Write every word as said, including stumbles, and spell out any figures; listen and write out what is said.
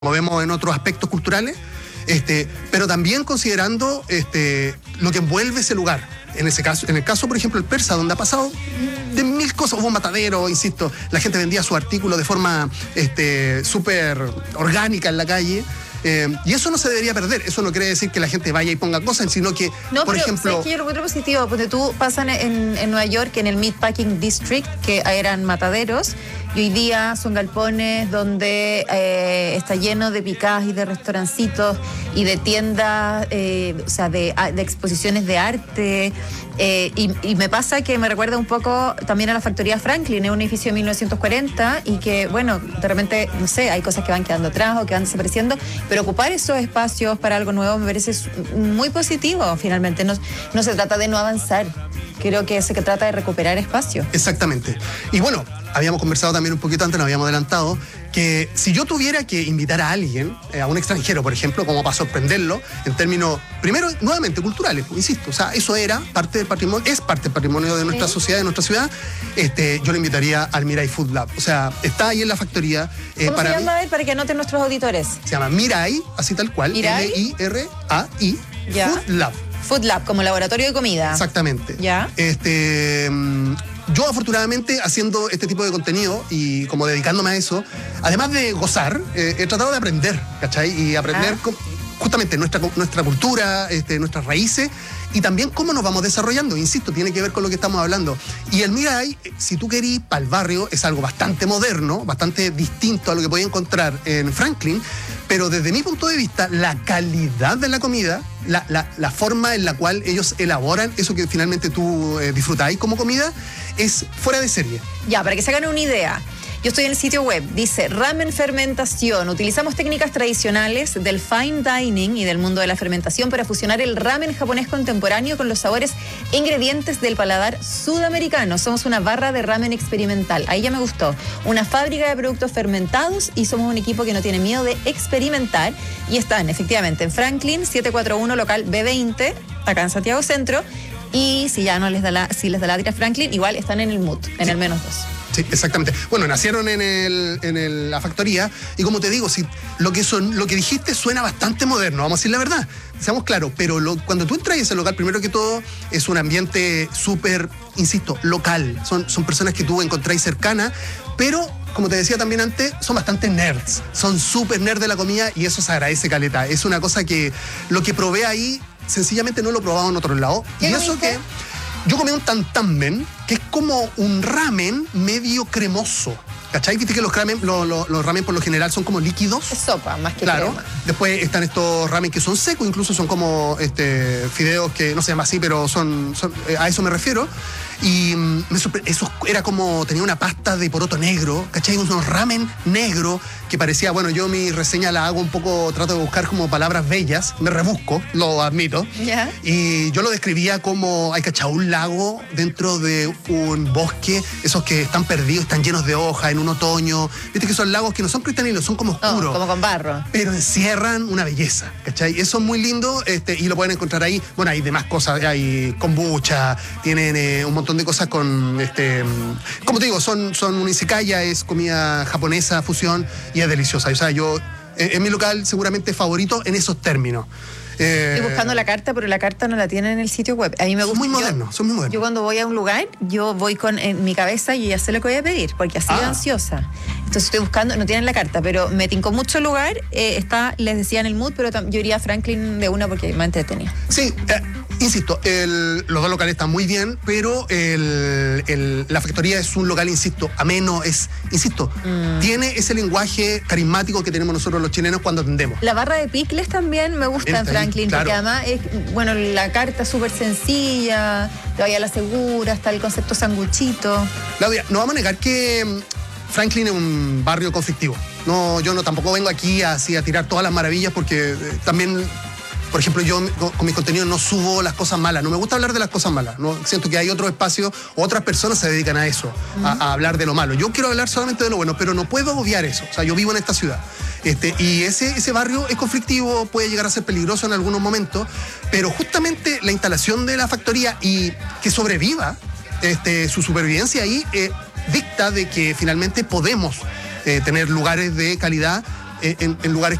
vemos en otros aspectos culturales, este, pero también considerando este, lo que envuelve ese lugar. En ese caso, en el caso, por ejemplo, el Persa, donde ha pasado de mil cosas, hubo un matadero, insisto, la gente vendía su artículo de forma este, súper orgánica en la calle. Eh, y eso no se debería perder. Eso no quiere decir que la gente vaya y ponga cosas, sino que, no, por pero, ejemplo... ¿sabes qué? Yo lo encuentro positivo, porque tú pasan en, en Nueva York, en el Meatpacking District, que eran mataderos, y hoy día son galpones donde eh, está lleno de picadas y de restaurancitos y de tiendas, eh, o sea, de, de exposiciones de arte. Eh, y, y me pasa que me recuerda un poco también a la factoría Franklin, es un edificio de mil novecientos cuarenta y que, bueno, de repente, no sé, hay cosas que van quedando atrás o que van desapareciendo, pero ocupar esos espacios para algo nuevo me parece muy positivo, finalmente. No, no se trata de no avanzar, creo que se trata de recuperar espacio. Exactamente. Y bueno, habíamos conversado también un poquito antes, nos habíamos adelantado, que si yo tuviera que invitar a alguien, eh, a un extranjero, por ejemplo, como para sorprenderlo, en términos, primero, nuevamente, culturales, pues, insisto, o sea, eso era parte del patrimonio, es parte del patrimonio de nuestra sí. sociedad, de nuestra ciudad, este, yo le invitaría al Mirai Food Lab. O sea, está ahí en la factoría. Eh, ¿Cómo para se llama mí, él, para que anoten nuestros auditores? Se llama Mirai, así tal cual, M I R A I, Food Lab. Food Lab, como laboratorio de comida. Exactamente. ¿Ya? Este... Yo, afortunadamente, haciendo este tipo de contenido y como dedicándome a eso, además de gozar, eh, he tratado de aprender, ¿cachai? Y aprender ah. justamente nuestra, nuestra cultura, este, nuestras raíces y también cómo nos vamos desarrollando. Insisto, tiene que ver con lo que estamos hablando. Y el Mirai, si tú querís, para el barrio, es algo bastante moderno, bastante distinto a lo que podéis encontrar en Franklin, pero desde mi punto de vista, la calidad de la comida, la, la, la forma en la cual ellos elaboran eso que finalmente tú eh, disfrutáis como comida, es fuera de serie. Ya, para que se hagan una idea. Yo estoy en el sitio web, dice ramen fermentación. Utilizamos técnicas tradicionales del fine dining y del mundo de la fermentación para fusionar el ramen japonés contemporáneo con los sabores e ingredientes del paladar sudamericano. Somos una barra de ramen experimental. Ahí ya me gustó. Una fábrica de productos fermentados y somos un equipo que no tiene miedo de experimentar. Y están efectivamente en Franklin, setecientos cuarenta y uno, local B veinte, acá en Santiago Centro. Y si ya no les da la, si les da la tira Franklin, igual están en el M U T, en sí. el menos dos. Sí, exactamente. Bueno, nacieron en, el, en el, la factoría y como te digo, si lo, que son, lo que dijiste suena bastante moderno, vamos a decir la verdad, seamos claros, pero lo, cuando tú entras a ese local, primero que todo, es un ambiente súper, insisto, local. Son, son personas que tú encontráis cercanas, pero como te decía también antes, son bastante nerds, son súper nerds de la comida y eso se agradece caleta. Es una cosa que lo que probé ahí, sencillamente no lo he probado en otro lado. Y eso que... Yo comí un tantanmen, que es como un ramen medio cremoso. ¿Cachai? Viste que los ramen, los, los, los ramen por lo general son como líquidos. Es sopa, más que claro. crema. Después están estos ramen que son secos, incluso son como este, fideos que no se llama así, pero son, son a eso me refiero. Y me sorpre- eso era como, tenía una pasta de poroto negro, ¿cachai? Unos ramen negro que parecía, bueno, yo mi reseña la hago un poco, trato de buscar como palabras bellas, me rebusco, lo admito. Yeah. Y yo lo describía como, hay cachado un lago dentro de un bosque, esos que están perdidos, están llenos de hojas en un otoño. Viste que son lagos que no son cristalinos, son como oscuros. Oh, como con barro. Pero encierran una belleza, ¿cachai? Eso es muy lindo este, y lo pueden encontrar ahí. Bueno, hay demás cosas, hay kombucha, tienen eh, un montón de cosas con, este, como te digo, son, son un izakaya, es comida japonesa, fusión, y es deliciosa. O sea, yo, es mi local seguramente favorito en esos términos. Eh, Estoy buscando la carta, pero la carta no la tienen en el sitio web. A mí me gusta. Son muy modernos, son muy modernos. Yo cuando voy a un lugar, yo voy con en mi cabeza y ya sé lo que voy a pedir, porque así ah. ansiosa. Entonces estoy buscando, no tienen la carta, pero me tincó mucho el lugar. Eh, está, les decía en el M U D, pero tam- yo iría a Franklin de una porque me entretenía. Sí, eh, insisto, el, los dos locales están muy bien, pero el, el, la factoría es un local, insisto, ameno, es, insisto, mm. tiene ese lenguaje carismático que tenemos nosotros los chilenos cuando atendemos. La barra de picles también me gusta en Franklin, claro. Porque además es, bueno, la carta es súper sencilla, te vaya a la segura, está el concepto sanguchito. Claudia, no vamos a negar que Franklin es un barrio conflictivo. No, yo no tampoco vengo aquí así a tirar todas las maravillas porque eh, también, por ejemplo, yo con mis contenidos no subo las cosas malas. No me gusta hablar de las cosas malas. No, siento que hay otros espacios, otras personas se dedican a eso, uh-huh. a, a hablar de lo malo. Yo quiero hablar solamente de lo bueno, pero no puedo obviar eso. O sea, yo vivo en esta ciudad. Este, y ese, ese barrio es conflictivo, puede llegar a ser peligroso en algunos momentos, pero justamente la instalación de la factoría y que sobreviva este, su supervivencia ahí eh, dicta de que finalmente podemos eh, tener lugares de calidad en, en lugares